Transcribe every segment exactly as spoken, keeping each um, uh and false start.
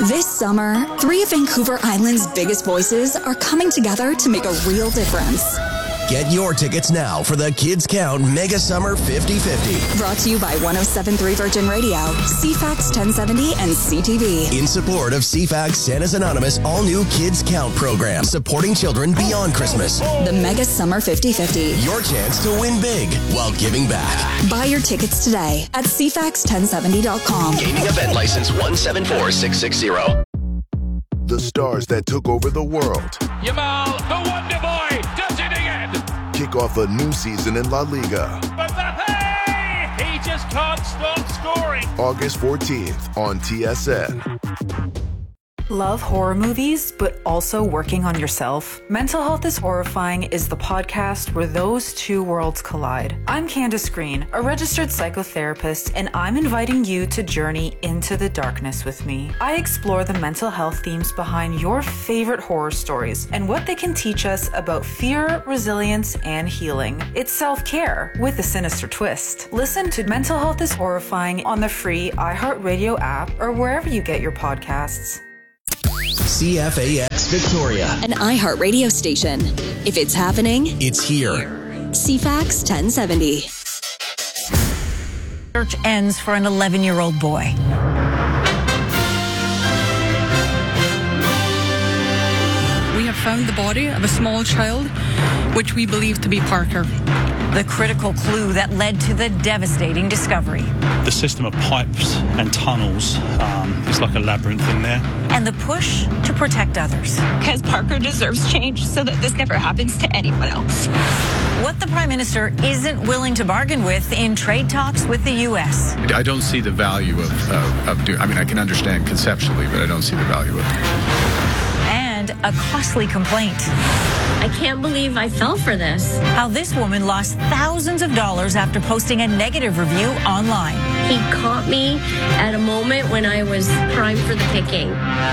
This summer, three of Vancouver Island's biggest voices are coming together to make a real difference. Get your tickets now for the Kids Count Mega Summer fifty fifty. Brought to you by one oh seven point three Virgin Radio, C FAX ten seventy, and C T V. In support of C FAX Santa's Anonymous all-new Kids Count program, supporting children beyond Christmas. The Mega Summer fifty fifty. Your chance to win big while giving back. Buy your tickets today at C FAX ten seventy dot com. Gaming event license one seven four six six zero. The stars that took over the world. Yamal, the Wonder Boy, does it again. Kick off a new season in La Liga. Mbappe! He just can't stop scoring. August fourteenth on T S N. Love horror movies, but also working on yourself? Mental Health is Horrifying is the podcast where those two worlds collide. I'm Candace Green, a registered psychotherapist, and I'm inviting you to journey into the darkness with me. I explore the mental health themes behind your favorite horror stories and what they can teach us about fear, resilience, and healing. It's self-care with a sinister twist. Listen to Mental Health is Horrifying on the free iHeartRadio app or wherever you get your podcasts. C F A X Victoria. An iHeart radio station. If it's happening, It's here. C FAX ten seventy. Search ends for an eleven-year-old boy. We have found the body of a small child, which we believe to be Parker. The critical clue that led to the devastating discovery. The system of pipes and tunnels um, is like a labyrinth in there. And the push to protect others. Because Parker deserves change so that this never happens to anyone else. What the Prime Minister isn't willing to bargain with in trade talks with the U S. I don't see the value of, of, of doing, I mean, I can understand conceptually, but I don't see the value of it. And a costly complaint. I can't believe I fell for this. How this woman lost thousands of dollars after posting a negative review online. He caught me at a moment when I was primed for the picking.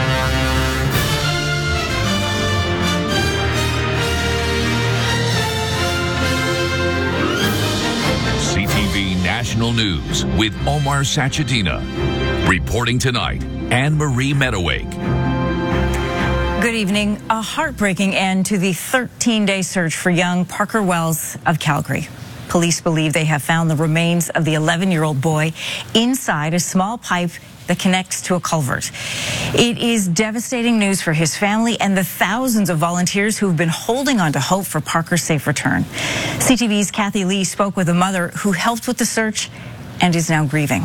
C T V National News with Omar Sachedina. Reporting tonight, Anne-Marie Meadowake. Good evening. A heartbreaking end to the thirteen-day search for young Parker Wells of Calgary. Police believe they have found the remains of the eleven-year-old boy inside a small pipe that connects to a culvert. It is devastating news for his family and the thousands of volunteers who've been holding on to hope for Parker's safe return. C T V's Kathy Lee spoke with a mother who helped with the search and is now grieving.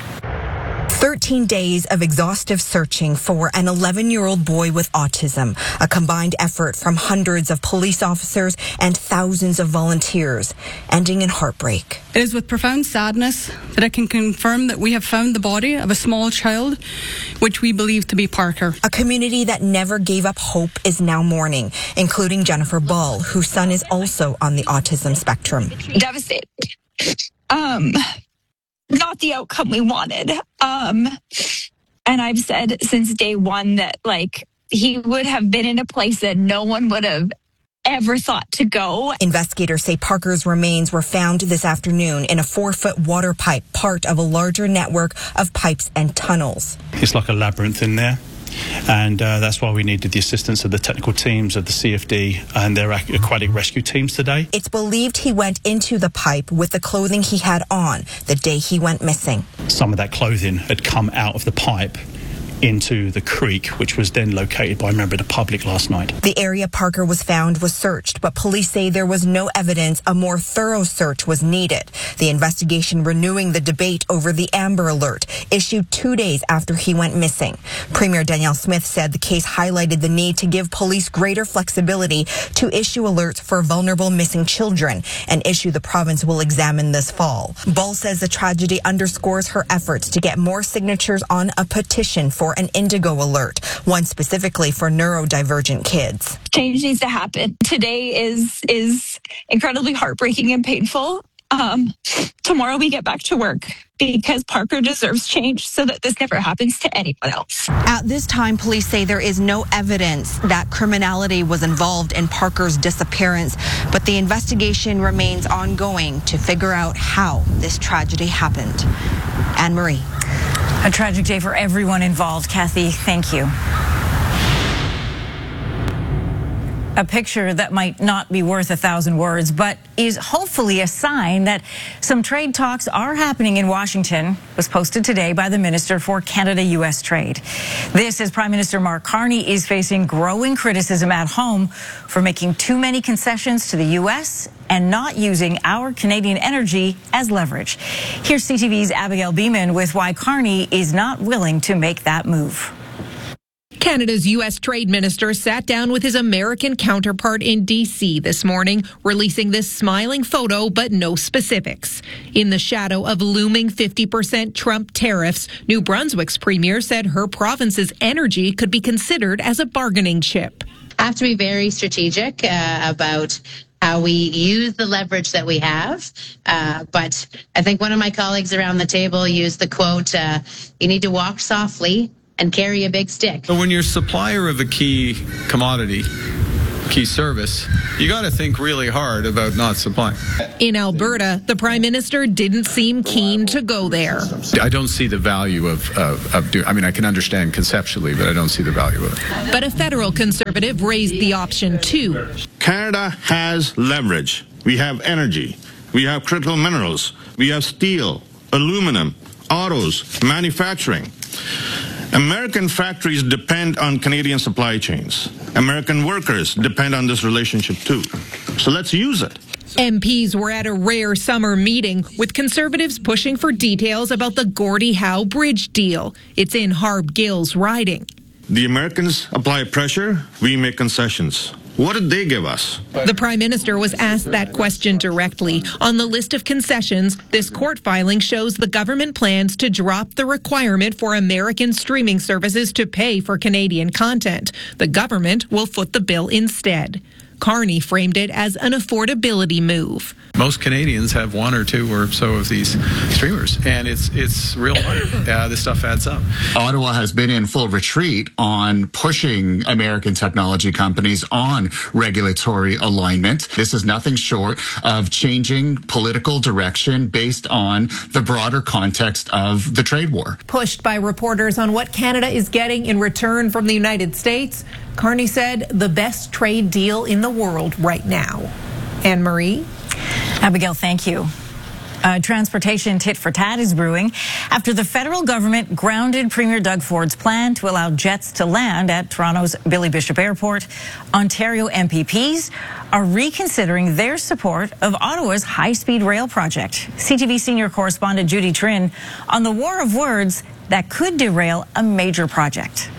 thirteen days of exhaustive searching for an eleven-year-old boy with autism, a combined effort from hundreds of police officers and thousands of volunteers, ending in heartbreak. It is with profound sadness that I can confirm that we have found the body of a small child, which we believe to be Parker. A community that never gave up hope is now mourning, including Jennifer Ball, whose son is also on the autism spectrum. Devastated. Um... Not the outcome we wanted. Um, and I've said since day one that, like, he would have been in a place that no one would have ever thought to go. Investigators say Parker's remains were found this afternoon in a four-foot water pipe, part of a larger network of pipes and tunnels. It's like a labyrinth in there. And uh, that's why we needed the assistance of the technical teams of the C F D and their aquatic rescue teams today. It's believed he went into the pipe with the clothing he had on the day he went missing. Some of that clothing had come out of the pipe into the creek, which was then located by a member of the public last night. The area Parker was found was searched, but police say there was no evidence a more thorough search was needed. The investigation renewing the debate over the Amber Alert, issued two days after he went missing. Premier Danielle Smith said the case highlighted the need to give police greater flexibility to issue alerts for vulnerable missing children, an issue the province will examine this fall. Ball says the tragedy underscores her efforts to get more signatures on a petition for an Indigo Alert, one specifically for neurodivergent kids. Change needs to happen. Today is is incredibly heartbreaking and painful. Um, tomorrow we get back to work because Parker deserves change so that this never happens to anyone else. At this time, police say there is no evidence that criminality was involved in Parker's disappearance, but the investigation remains ongoing to figure out how this tragedy happened. Anne-Marie. A tragic day for everyone involved. Kathy, thank you. A picture that might not be worth a thousand words, but is hopefully a sign that some trade talks are happening in Washington, was posted today by the Minister for Canada U S Trade. This as Prime Minister Mark Carney is facing growing criticism at home for making too many concessions to the U S and not using our Canadian energy as leverage. Here's C T V's Abigail Beeman with why Carney is not willing to make that move. Canada's U S Trade Minister sat down with his American counterpart in D C this morning, releasing this smiling photo but no specifics. In the shadow of looming fifty percent Trump tariffs, New Brunswick's premier said her province's energy could be considered as a bargaining chip. I have to be very strategic uh, about how we use the leverage that we have. Uh, but I think one of my colleagues around the table used the quote, uh, you need to walk softly and carry a big stick. So when you're supplier of a key commodity, key service, you got to think really hard about not supplying. In Alberta, the Prime Minister didn't seem keen to go there. I don't see the value of, of, of doing, I mean, I can understand conceptually, but I don't see the value of it. But a federal Conservative raised the option too. Canada has leverage. We have energy. We have critical minerals. We have steel, aluminum, autos, manufacturing. American factories depend on Canadian supply chains. American workers depend on this relationship too. So let's use it. M Ps were at a rare summer meeting with Conservatives pushing for details about the Gordie Howe Bridge deal. It's in Harb Gill's riding. The Americans apply pressure, we make concessions. What did they give us? The Prime Minister was asked that question directly. On the list of concessions, this court filing shows the government plans to drop the requirement for American streaming services to pay for Canadian content. The government will foot the bill instead. Carney framed it as an affordability move. Most Canadians have one or two or so of these streamers, and it's it's real money. Uh, this stuff adds up. Ottawa has been in full retreat on pushing American technology companies on regulatory alignment. This is nothing short of changing political direction based on the broader context of the trade war. Pushed by reporters on what Canada is getting in return from the United States, Carney said the best trade deal in the world right now. Anne Marie? Abigail, thank you. Uh, transportation tit for tat is brewing after the federal government grounded Premier Doug Ford's plan to allow jets to land at Toronto's Billy Bishop Airport. Ontario M P Ps are reconsidering their support of Ottawa's high-speed rail project. C T V senior correspondent Judy Trin on the war of words that could derail a major project.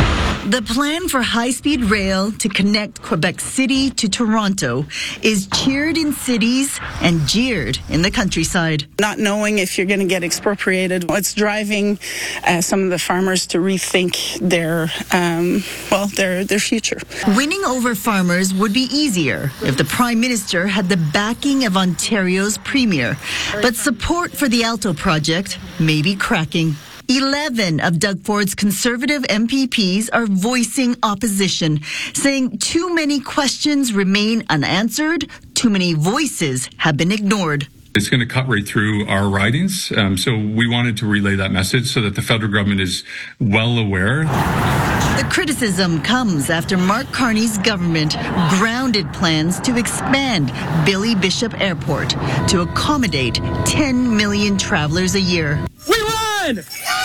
The plan for high-speed rail to connect Quebec City to Toronto is cheered in cities and jeered in the countryside. Not knowing if you're going to get expropriated, it's driving uh, some of the farmers to rethink their, um, well, their their future. Winning over farmers would be easier if the Prime Minister had the backing of Ontario's Premier, but support for the Alto project may be cracking. Eleven of Doug Ford's Conservative M P Ps are voicing opposition, saying too many questions remain unanswered, too many voices have been ignored. It's going to cut right through our ridings, um, so we wanted to relay that message so that the federal government is well aware. The criticism comes after Mark Carney's government grounded plans to expand Billy Bishop Airport to accommodate ten million travelers a year. We won!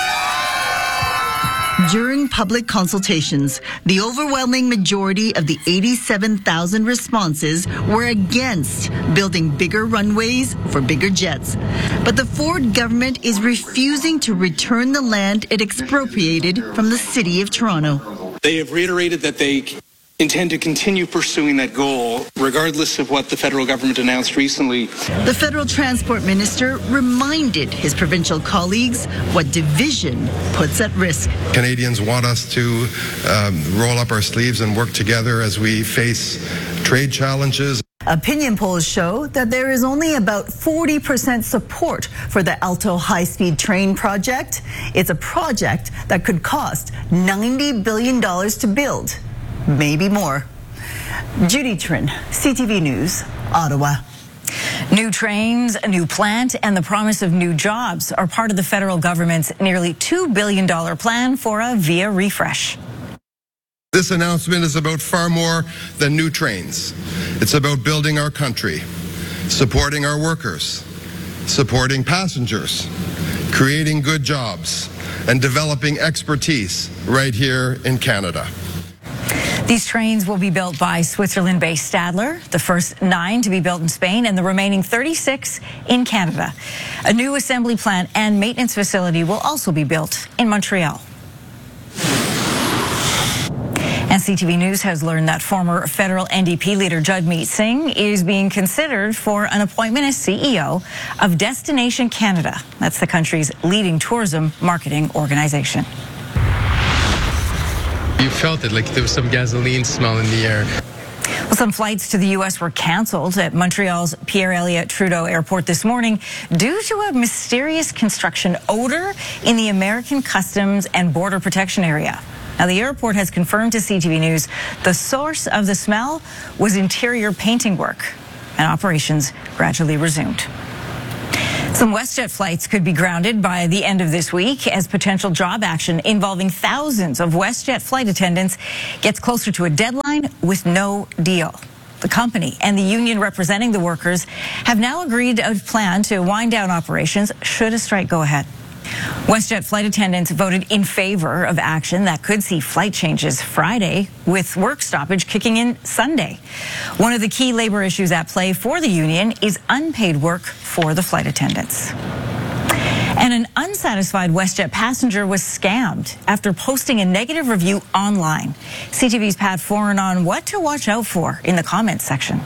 During public consultations, the overwhelming majority of the eighty-seven thousand responses were against building bigger runways for bigger jets. But the Ford government is refusing to return the land it expropriated from the City of Toronto. They have reiterated that they intend to continue pursuing that goal, regardless of what the federal government announced recently. The federal transport minister reminded his provincial colleagues what division puts at risk. Canadians want us to um, roll up our sleeves and work together as we face trade challenges. Opinion polls show that there is only about forty percent support for the Alto high-speed train project. It's a project that could cost ninety billion dollars to build. Maybe more. Judy Trin, C T V News, Ottawa. New trains, a new plant, and the promise of new jobs are part of the federal government's nearly two billion dollars plan for a Via refresh. This announcement is about far more than new trains. It's about building our country, supporting our workers, supporting passengers, creating good jobs, and developing expertise right here in Canada. These trains will be built by Switzerland-based Stadler, the first nine to be built in Spain, and the remaining thirty-six in Canada. A new assembly plant and maintenance facility will also be built in Montreal. And C T V News has learned that former federal N D P leader Jagmeet Singh is being considered for an appointment as C E O of Destination Canada. That's the country's leading tourism marketing organization. You felt it, like there was some gasoline smell in the air. Well, some flights to the U S were canceled at Montreal's Pierre Elliott Trudeau Airport this morning due to a mysterious construction odor in the American Customs and Border Protection area. Now, the airport has confirmed to C T V News the source of the smell was interior painting work, and operations gradually resumed. Some WestJet flights could be grounded by the end of this week as potential job action involving thousands of WestJet flight attendants gets closer to a deadline with no deal. The company and the union representing the workers have now agreed a plan to wind down operations should a strike go ahead. WestJet flight attendants voted in favor of action that could see flight changes Friday, with work stoppage kicking in Sunday. One of the key labor issues at play for the union is unpaid work for the flight attendants. And an unsatisfied WestJet passenger was scammed after posting a negative review online. C T V's Pat Foran on what to watch out for in the comments section.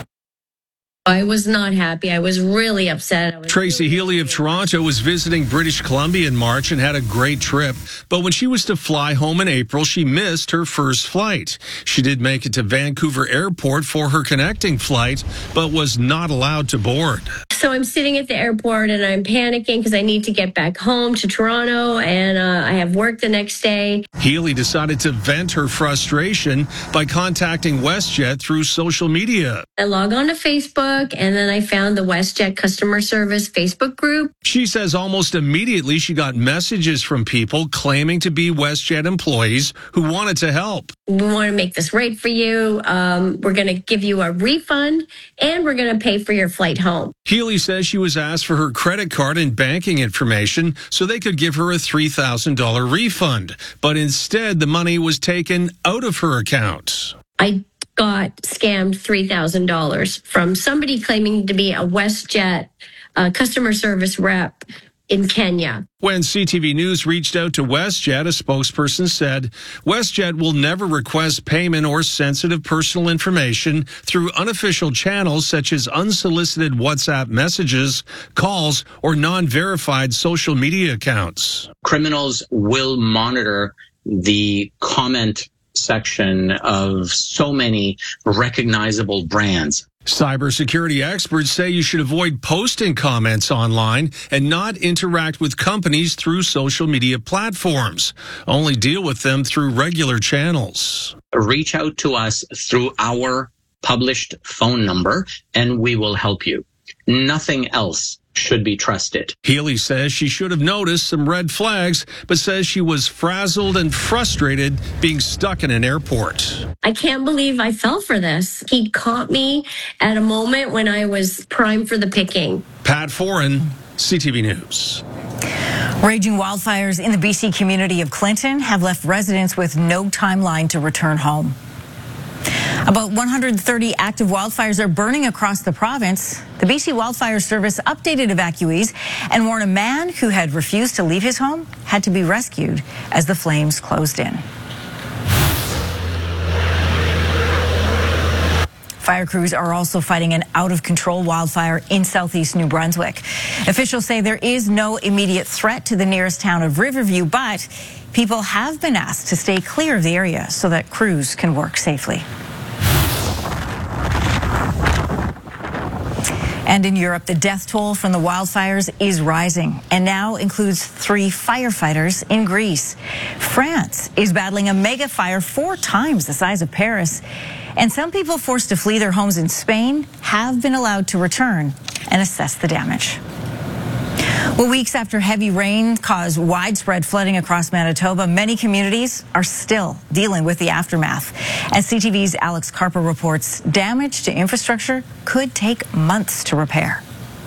I was not happy. I was really upset. I was Tracy really Healy of Toronto was visiting British Columbia in March and had a great trip. But when she was to fly home in April, she missed her first flight. She did make it to Vancouver Airport for her connecting flight, but was not allowed to board. So I'm sitting at the airport and I'm panicking because I need to get back home to Toronto and uh, I have work the next day. Healy decided to vent her frustration by contacting WestJet through social media. I log on to Facebook and then I found the WestJet customer service Facebook group. She says almost immediately she got messages from people claiming to be WestJet employees who wanted to help. We want to make this right for you. Um, we're going to give you a refund and we're going to pay for your flight home. Healy says she was asked for her credit card and banking information so they could give her a three thousand dollars refund. But instead, the money was taken out of her account. I got scammed three thousand dollars from somebody claiming to be a WestJet uh, customer service rep in Kenya. When C T V News reached out to WestJet, a spokesperson said, WestJet will never request payment or sensitive personal information through unofficial channels such as unsolicited WhatsApp messages, calls, or non-verified social media accounts. Criminals will monitor the comment section of so many recognizable brands. Cybersecurity experts say you should avoid posting comments online and not interact with companies through social media platforms. Only deal with them through regular channels. Reach out to us through our published phone number and we will help you. Nothing else should be trusted. Healy says she should have noticed some red flags, but says she was frazzled and frustrated being stuck in an airport. I can't believe I fell for this. He caught me at a moment when I was primed for the picking. Pat Foran, C T V News. Raging wildfires in the B C community of Clinton have left residents with no timeline to return home. About one hundred thirty active wildfires are burning across the province. The B C Wildfire Service updated evacuees and warned a man who had refused to leave his home had to be rescued as the flames closed in. Fire crews are also fighting an out-of-control wildfire in southeast New Brunswick. Officials say there is no immediate threat to the nearest town of Riverview, but people have been asked to stay clear of the area so that crews can work safely. And in Europe, the death toll from the wildfires is rising and now includes three firefighters in Greece. France is battling a mega fire four times the size of Paris. And some people forced to flee their homes in Spain have been allowed to return and assess the damage. Well, weeks after heavy rain caused widespread flooding across Manitoba, many communities are still dealing with the aftermath. As C T V's Alex Carper reports, damage to infrastructure could take months to repair.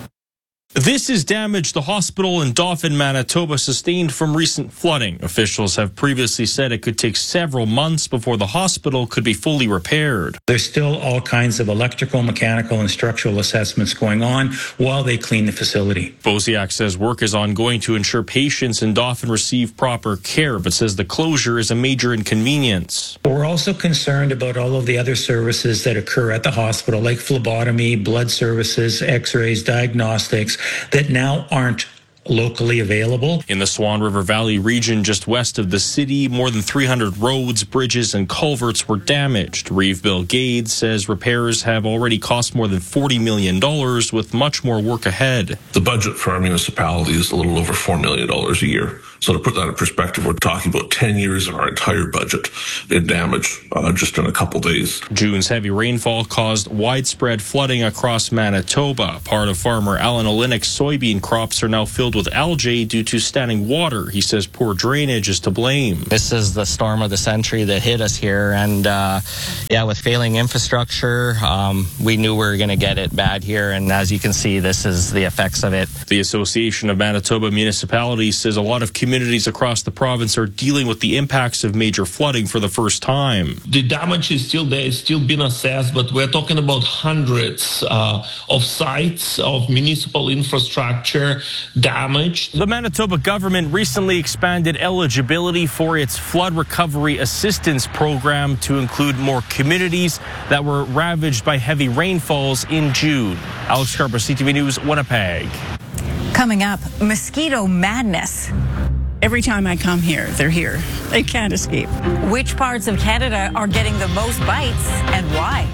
This is damage the hospital in Dauphin, Manitoba sustained from recent flooding. Officials have previously said it could take several months before the hospital could be fully repaired. There's still all kinds of electrical, mechanical, and structural assessments going on while they clean the facility. Bosiak says work is ongoing to ensure patients in Dauphin receive proper care, but says the closure is a major inconvenience. We're also concerned about all of the other services that occur at the hospital, like phlebotomy, blood services, x-rays, diagnostics, that now aren't locally available. In the Swan River Valley region just west of the city, more than three hundred roads, bridges, and culverts were damaged. Reeve Bill Gades says repairs have already cost more than forty million dollars, with much more work ahead. The budget for our municipality is a little over four million dollars a year. So to put that in perspective, we're talking about ten years of our entire budget in damage uh, just in a couple days. June's heavy rainfall caused widespread flooding across Manitoba. Part of farmer Alan Olynyk's soybean crops are now filled with algae due to standing water. He says poor drainage is to blame. This is the storm of the century that hit us here, and uh, yeah, with failing infrastructure, um, we knew we were going to get it bad here, and as you can see, this is the effects of it. The Association of Manitoba Municipalities says a lot of communities across the province are dealing with the impacts of major flooding for the first time. The damage is still there, it's still been assessed, but we're talking about hundreds uh, of sites of municipal infrastructure damaged. The Manitoba government recently expanded eligibility for its flood recovery assistance program to include more communities that were ravaged by heavy rainfalls in June. Alex Carper, C T V News, Winnipeg. Coming up, mosquito madness. Every time I come here, they're here. They can't escape. Which parts of Canada are getting the most bites and why?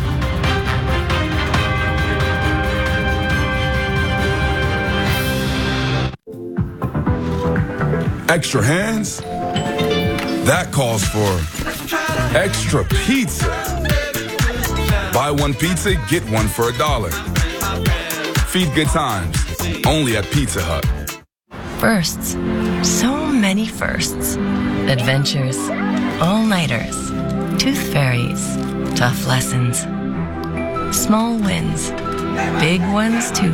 Extra hands? That calls for extra pizza. Buy one pizza, get one for a dollar. Feed good times, only at Pizza Hut. Firsts. So many firsts. Adventures. All-nighters. Tooth fairies. Tough lessons. Small wins. Big ones, too.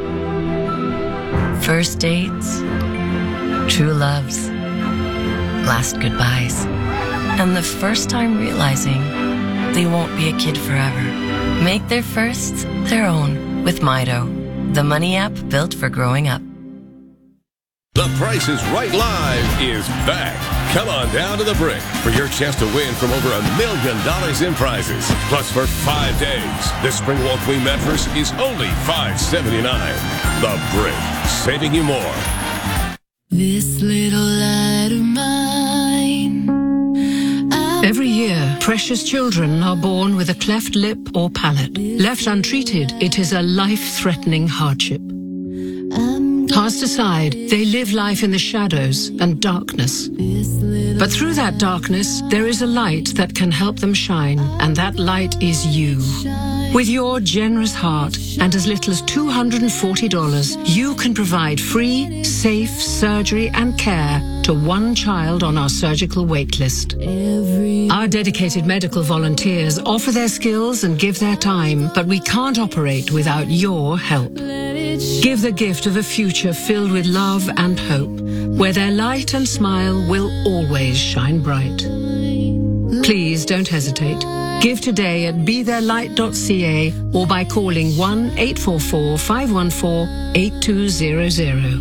First dates. True loves. Last goodbyes. And the first time realizing they won't be a kid forever. Make their firsts their own with Mido, the money app built for growing up. The Price is Right Live is back. Come on down to the Brick for your chance to win from over a million dollars in prizes. Plus, for five days, the Springwall Queen mattress is only five seventy-nine. The Brick, saving you more. This little light of mine. Every year, precious children are born with a cleft lip or palate. Left untreated, it is a life-threatening hardship. Cast aside, they live life in the shadows and darkness. But through that darkness, there is a light that can help them shine, and that light is you. With your generous heart and as little as two hundred forty dollars, you can provide free, safe surgery and care to one child on our surgical wait list. Our dedicated medical volunteers offer their skills and give their time, but we can't operate without your help. Give the gift of a future filled with love and hope, where their light and smile will always shine bright. Please don't hesitate. Give today at be their light dot c a or by calling one eight four four, five one four, eight two zero zero.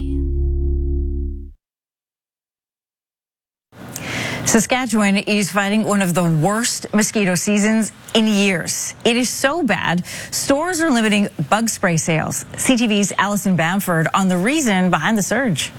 Saskatchewan is fighting one of the worst mosquito seasons in years. It is so bad, stores are limiting bug spray sales. C T V's Alison Bamford on the reason behind the surge.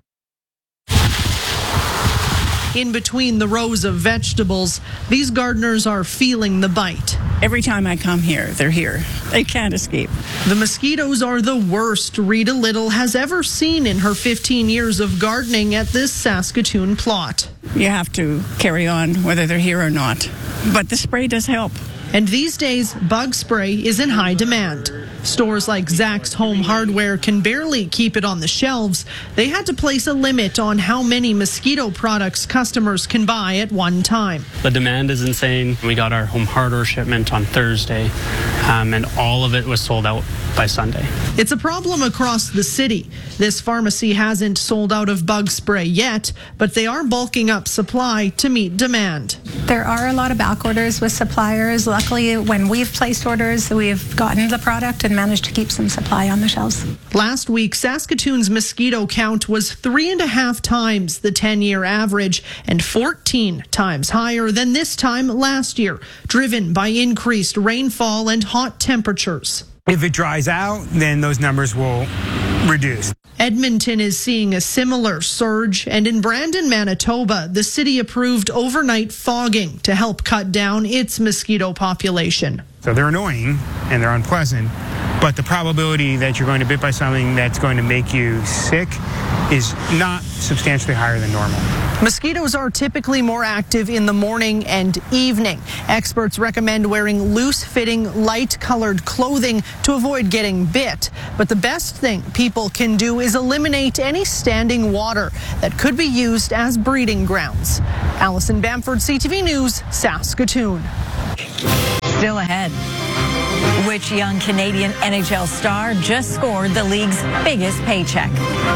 In between the rows of vegetables, these gardeners are feeling the bite. Every time I come here, they're here. They can't escape. The mosquitoes are the worst Rita Little has ever seen in her fifteen years of gardening at this Saskatoon plot. You have to carry on whether they're here or not. But the spray does help. And these days, bug spray is in high demand. Stores like Zach's Home Hardware can barely keep it on the shelves. They had to place a limit on how many mosquito products customers can buy at one time. The demand is insane. We got our home hardware shipment on Thursday, um, and all of it was sold out by Sunday. It's a problem across the city. This pharmacy hasn't sold out of bug spray yet, but they are bulking up supply to meet demand. There are a lot of back orders with suppliers. Luckily, when we've placed orders, we've gotten the product and managed to keep some supply on the shelves. Last week, Saskatoon's mosquito count was three and a half times the ten-year average and fourteen times higher than this time last year, driven by increased rainfall and hot temperatures. If it dries out, then those numbers will reduce. Edmonton is seeing a similar surge, and in Brandon, Manitoba, the city approved overnight fogging to help cut down its mosquito population. So they're annoying and they're unpleasant, but the probability that you're going to be bit by something that's going to make you sick is not substantially higher than normal. Mosquitoes are typically more active in the morning and evening. Experts recommend wearing loose-fitting, light-colored clothing to avoid getting bit. But the best thing people can do is eliminate any standing water that could be used as breeding grounds. Allison Bamford, C T V News, Saskatoon. Still ahead. Which young Canadian N H L star just scored the league's biggest paycheck?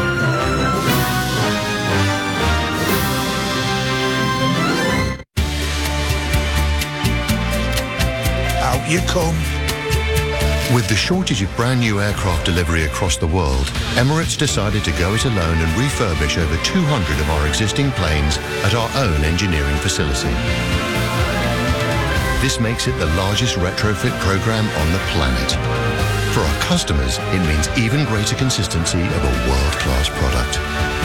Out you come. With the shortage of brand new aircraft delivery across the world, Emirates decided to go it alone and refurbish over two hundred of our existing planes at our own engineering facility. This makes it the largest retrofit program on the planet. For our customers, it means even greater consistency of a world-class product.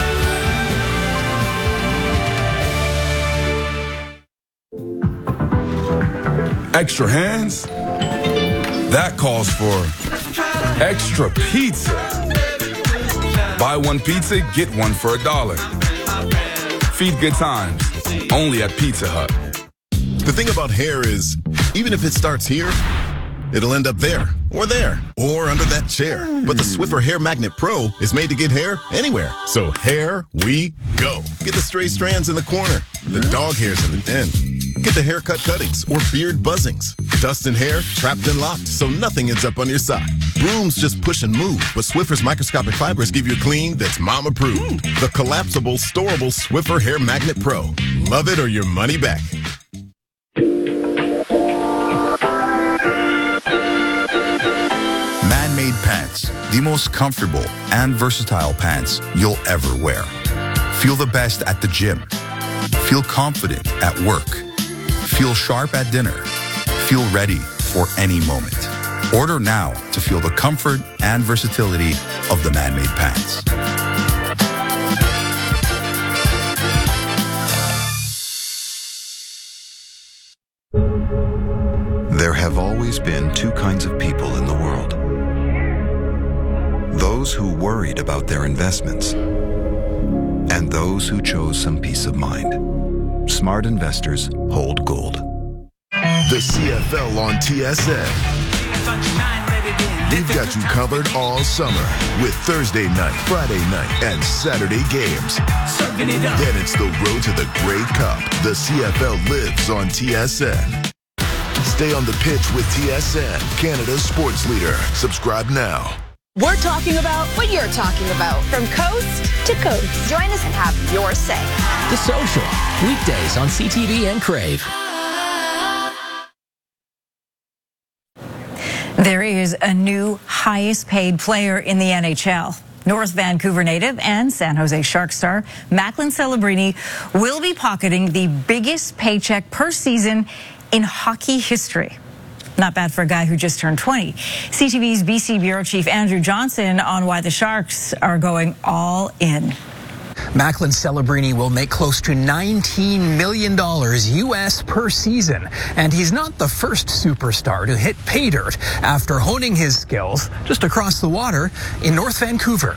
Extra hands? That calls for extra pizza. Buy one pizza, get one for a dollar. Feed good times, only at Pizza Hut. The thing about hair is, even if it starts here, it'll end up there, or there, or under that chair. But the Swiffer Hair Magnet Pro is made to get hair anywhere. So here we go. Get the stray strands in the corner, the dog hairs in the den. Get the haircut cuttings or beard buzzings. Dust and hair trapped and locked so nothing ends up on your sock. Brooms just push and move, but Swiffer's microscopic fibers give you a clean that's mom approved. The collapsible, storable Swiffer Hair Magnet Pro. Love it or your money back. Man-made pants, the most comfortable and versatile pants you'll ever wear. Feel the best at the gym. Feel confident at work. Feel sharp at dinner. Feel ready for any moment. Order now to feel the comfort and versatility of the man-made pants. There have always been two kinds of people in the world. Those who worried about their investments and those who chose some peace of mind. Smart investors hold gold. The C F L on T S N. We've got you covered all summer with Thursday night, Friday night, and Saturday games. Then it's the road to the Grey Cup. The C F L lives on T S N. Stay on the pitch with T S N, Canada's sports leader. Subscribe now. We're talking about what you're talking about. From coast to coast. Join us and have your say. The Social. Weekdays on C T V and Crave. There is a new highest paid player in the N H L. North Vancouver native and San Jose Sharks star Macklin Celebrini will be pocketing the biggest paycheck per season in hockey history. Not bad for a guy who just turned twenty. C T V's B C Bureau Chief Andrew Johnson on why the Sharks are going all in. Macklin Celebrini will make close to nineteen million dollars U S per season. And he's not the first superstar to hit pay dirt after honing his skills just across the water in North Vancouver.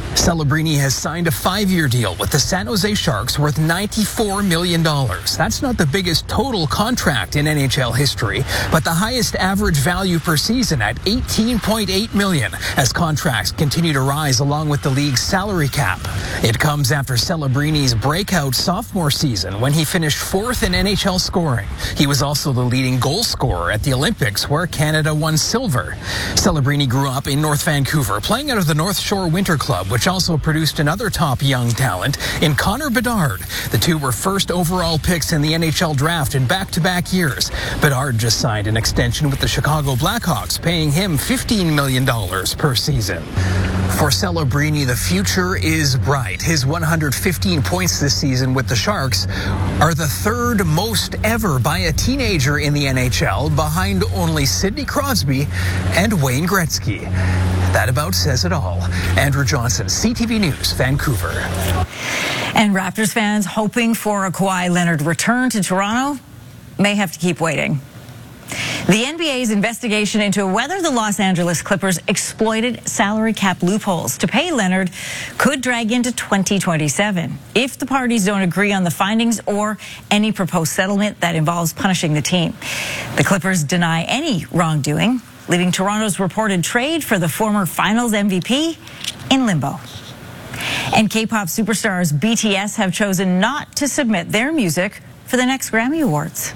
Celebrini has signed a five-year deal with the San Jose Sharks worth ninety-four million dollars. That's not the biggest total contract in N H L history, but the highest average value per season at eighteen point eight million dollars as contracts continue to rise along with the league's salary cap. It comes after Celebrini's breakout sophomore season when he finished fourth in N H L scoring. He was also the leading goal scorer at the Olympics, where Canada won silver. Celebrini grew up in North Vancouver, playing out of the North Shore Winter Club, which also produced another top young talent in Connor Bedard. The two were first overall picks in the N H L draft in back-to-back years. Bedard just signed an extension with the Chicago Blackhawks, paying him fifteen million dollars per season. For Celebrini, the future is bright. His one hundred fifteen points this season with the Sharks are the third most ever by a teenager in the N H L, behind only Sidney Crosby and Wayne Gretzky. That about says it all. Andrew Johnson, C T V News, Vancouver. And Raptors fans hoping for a Kawhi Leonard return to Toronto may have to keep waiting. The N B A's investigation into whether the Los Angeles Clippers exploited salary cap loopholes to pay Leonard could drag into twenty twenty-seven if the parties don't agree on the findings or any proposed settlement that involves punishing the team. The Clippers deny any wrongdoing, leaving Toronto's reported trade for the former Finals M V P in limbo. And K-pop superstars B T S have chosen not to submit their music for the next Grammy Awards.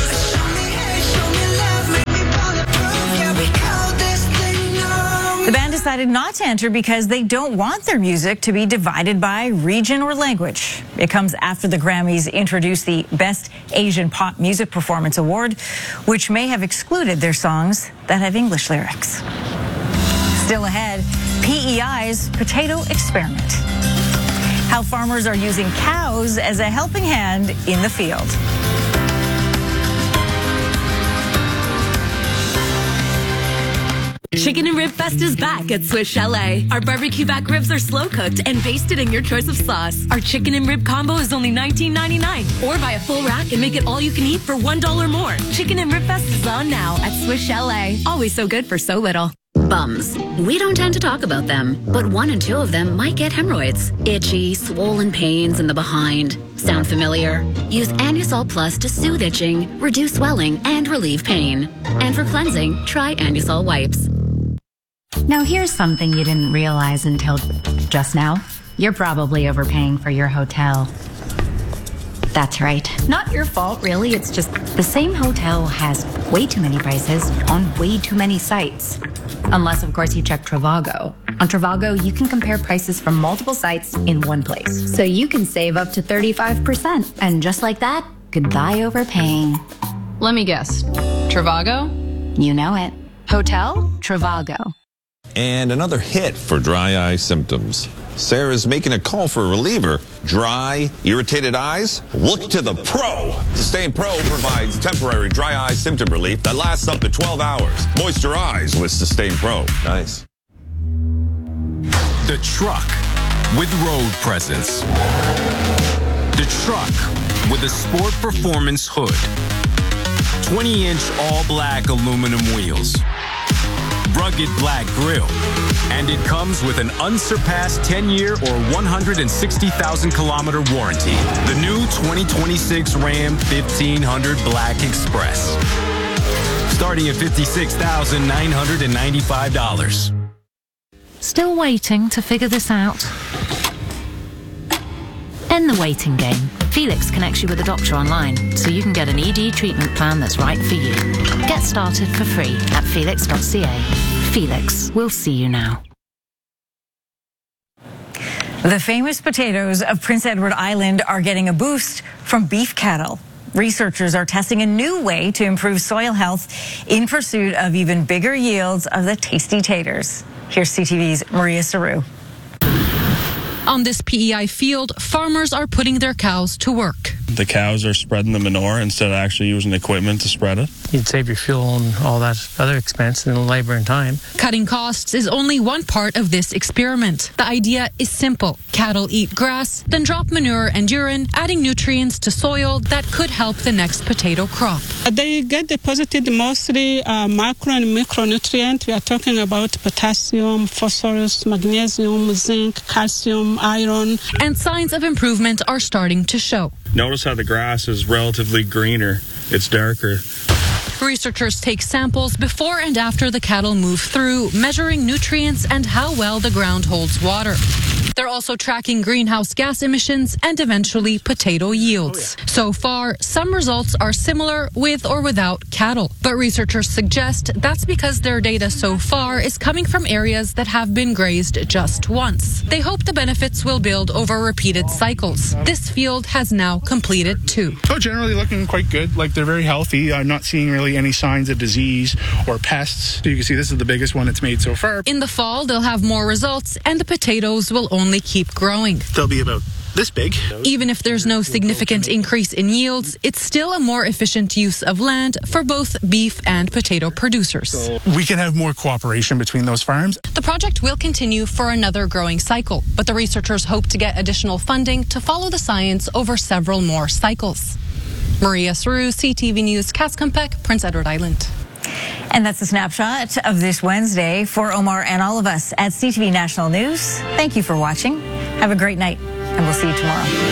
The band decided not to enter because they don't want their music to be divided by region or language. It comes after the Grammys introduced the Best Asian Pop Music Performance Award, which may have excluded their songs that have English lyrics. Still ahead, P E I's potato experiment. How farmers are using cows as a helping hand in the field. Chicken and Rib Fest is back at Swiss Chalet. Our barbecue back ribs are slow cooked and basted in your choice of sauce. Our chicken and rib combo is only nineteen ninety-nine. Or buy a full rack and make it all you can eat for one dollar more. Chicken and Rib Fest is on now at Swiss Chalet. Always so good for so little. Bums. We don't tend to talk about them, but one in two of them might get hemorrhoids. Itchy, swollen pains in the behind. Sound familiar? Use Anusol Plus to soothe itching, reduce swelling, and relieve pain. And for cleansing, try Anusol Wipes. Now here's something you didn't realize until just now. You're probably overpaying for your hotel. That's right. Not your fault, really. It's just the same hotel has way too many prices on way too many sites. Unless, of course, you check Trivago. On Trivago, you can compare prices from multiple sites in one place. So you can save up to thirty-five percent. And just like that, goodbye overpaying. Let me guess. Trivago? You know it. Hotel Trivago. And another hit for dry eye symptoms. Sarah's making a call for a reliever. Dry, irritated eyes? Look to the Pro. Sustain Pro provides temporary dry eye symptom relief that lasts up to twelve hours. Moisture eyes with Sustain Pro. Nice. The truck with road presence. The truck with a sport performance hood. twenty inch all black aluminum wheels. Rugged black grille, and it comes with an unsurpassed ten year or one hundred sixty thousand kilometer warranty. The new twenty twenty-six Ram fifteen hundred Black Express, starting at fifty-six thousand nine hundred ninety-five dollars. Still waiting to figure this out? End the waiting game. Felix connects you with a doctor online, so you can get an E D treatment plan that's right for you. Get started for free at felix dot c a. Felix, we'll see you now. The famous potatoes of Prince Edward Island are getting a boost from beef cattle. Researchers are testing a new way to improve soil health in pursuit of even bigger yields of the tasty taters. Here's C T V's Maria Saru. On this P E I field, farmers are putting their cows to work. The cows are spreading the manure instead of actually using equipment to spread it. You'd save your fuel and all that other expense and labor and time. Cutting costs is only one part of this experiment. The idea is simple. Cattle eat grass, then drop manure and urine, adding nutrients to soil that could help the next potato crop. They get deposited mostly uh, macro and micronutrients. We are talking about potassium, phosphorus, magnesium, zinc, calcium, iron. And signs of improvement are starting to show. Notice how the grass is relatively greener. It's darker. Researchers take samples before and after the cattle move through, measuring nutrients and how well the ground holds water. They're also tracking greenhouse gas emissions and eventually potato yields. Oh, yeah. So far, some results are similar with or without cattle. But researchers suggest that's because their data so far is coming from areas that have been grazed just once. They hope the benefits will build over repeated cycles. This field has now completed two. Oh, generally looking quite good. Like they're very healthy. I'm not seeing really any signs of disease or pests. So you can see this is the biggest one it's made so far. In the fall, they'll have more results and the potatoes will only keep growing. They'll be about this big. Even if there's no significant increase in yields, it's still a more efficient use of land for both beef and potato producers. We can have more cooperation between those farms. The project will continue for another growing cycle, but the researchers hope to get additional funding to follow the science over several more cycles. Maria Saru, C T V News, Kaskampek, Prince Edward Island. And that's a snapshot of this Wednesday. For Omar and all of us at C T V National News, thank you for watching. Have a great night, and we'll see you tomorrow.